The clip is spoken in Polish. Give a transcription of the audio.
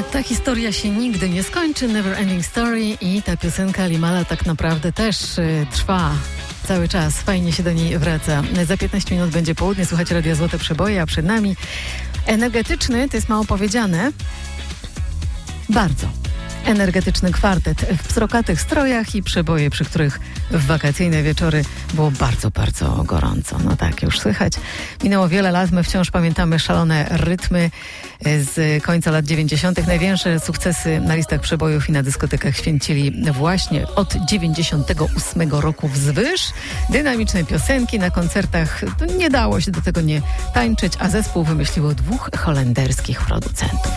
Ta historia się nigdy nie skończy, Never Ending Story, i ta piosenka Limala tak naprawdę też trwa cały czas. Fajnie się do niej wraca. Za 15 minut będzie południe, słuchajcie Radia Złote Przeboje, a przed nami energetyczny, to jest mało powiedziane, bardzo energetyczny kwartet w psrokatych strojach i przeboje, przy których w wakacyjne wieczory było bardzo, bardzo gorąco. No tak, już słychać. Minęło wiele lat, my wciąż pamiętamy szalone rytmy z końca lat 90. Największe sukcesy na listach przebojów i na dyskotekach święcili właśnie od 98 roku wzwyż. Dynamiczne piosenki na koncertach, nie dało się do tego nie tańczyć, a zespół wymyśliło 2 holenderskich producentów.